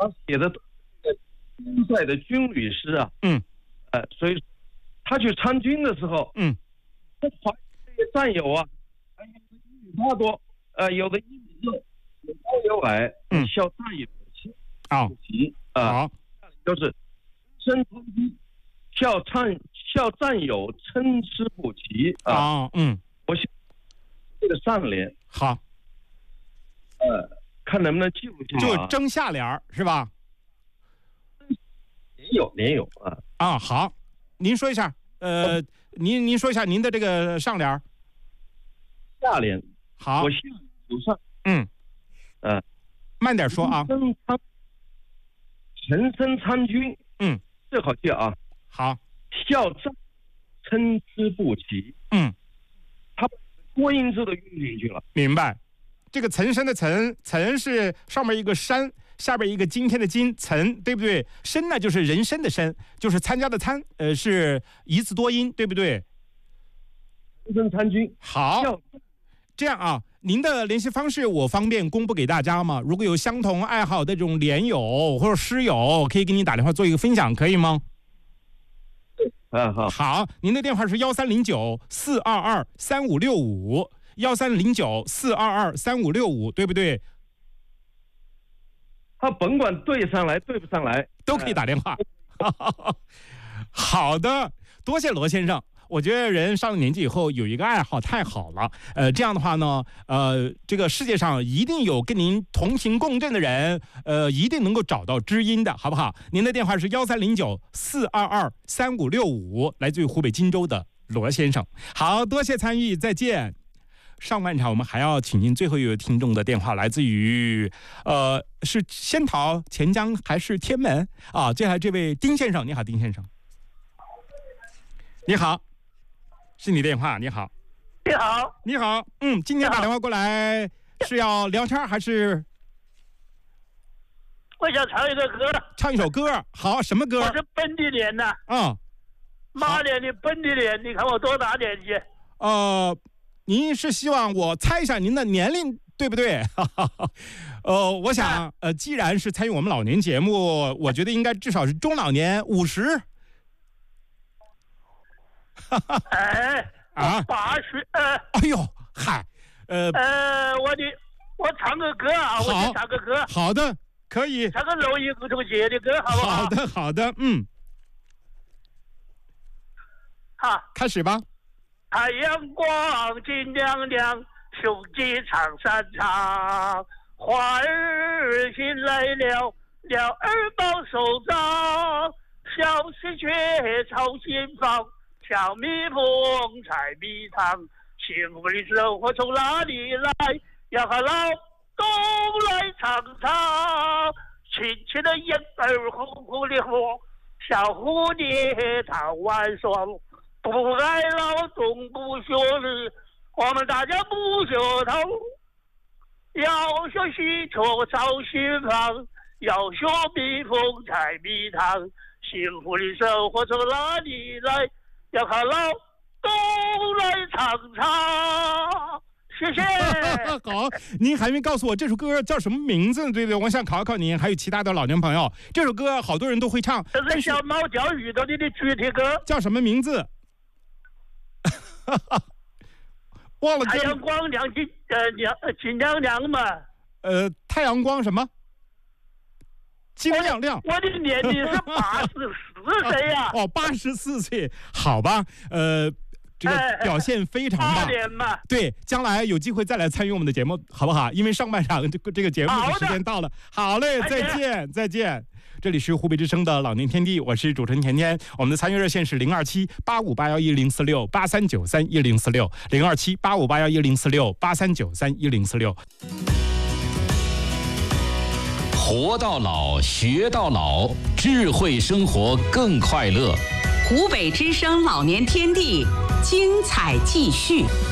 他写的军赛的军旅师啊，所以他去参军的时候，他怀疑这些战友啊，有的英语差多，有的英语有高有矮，需要战友补齐啊，就是身参军，需要战友参差不齐啊，我想这个上联好， 看能不能记录下来， 就争下联是吧？ 连有啊， 好，您说一下，您说一下您的这个上联。 下联好， 我下有上， 慢点说啊。 陈身参军，这好记啊。 好， 校战参差不齐，他把多音字都用进去了。 明白。这个岑参的岑是上面一个山，下边一个今天的今，岑，对不对？参呢就是人参的参，就是参加的参，是一字多音，对不对？ 陈身参军。 好，这样啊，您的联系方式我方便公布给大家吗？如果有相同爱好的这种连友或者师友，可以给你打电话做一个分享，可以吗？好，您的电话是1309-422-3565，1309-422-3565，对不对？ 他甭管对上来对不上来， 都可以打电话。好的，多谢罗先生。我觉得人上了年纪以后有一个爱好太好了，这样的话呢，这个世界上一定有跟您同频共振的人，一定能够找到知音的，好不好？您的电话是1309-422-3565，来自于湖北荆州的罗先生。好，多谢参与，再见。上半场我们还要请进最后一位听众的电话，来自于是仙桃、钱江还是天门啊？接下来这位丁先生，你好，丁先生。你好。是你的电话，你好。 你好， 你好，今天打电话过来是要聊天还是？ 我想唱一个歌。 唱一首歌，好，什么歌？ 我是本地人呐。马年的本地人，你看我多大年纪？ 您是希望我猜一下您的年龄，对不对？我想，既然是参与我们老年节目，我觉得应该至少是中老年50。 80。 哎呦，嗨， 我唱个歌啊，我先唱个歌。 好的，可以。 唱个娄艺同学的歌，好不好？ 好的，好的， 好， 开始吧。 太阳光金亮亮，雄鸡唱山唱，花儿新来了，鸟儿报手掌，小喜鹊吵心房。小蜜蜂采蜜糖，幸福的生活从哪里来？要和老东来尝尝。亲亲的燕儿，红红的火，小蝴蝶糖玩耍。不爱劳动不学历，我们大家不学头。要学喜鹊造新房，要学蜜蜂采蜜糖。幸福的生活从哪里来？要靠老东来唱唱，谢谢。 好，您还没告诉我这首歌叫什么名字，对不对？我想考考您，还有其他的老年朋友，这首歌好多人都会唱。 这是小猫叫遇到你的具体歌叫什么名字？忘了。 太阳光亮金亮亮嘛。 太阳光什么？金亮亮。 我的年龄是84岁呀。 84岁，好吧，这个表现非常棒。对，将来有机会再来参与我们的节目，好不好？因为上半场这个节目的时间到了。好嘞，再见，再见。这里是湖北之声的老年天地，我是主持人甜甜。我们的参与热线是027-8581146，83931046，027-8581146，83931046。 活到老，学到老，智慧生活更快乐。 湖北之声老年天地，精彩继续。